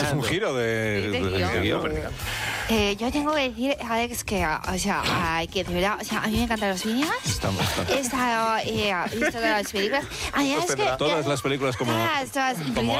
un giro de guión. Yo tengo que decir, Alex, que, o sea, que de verdad, o sea, a mí me encantan los vídeos. He visto todas las películas. A mí es que, todas las películas como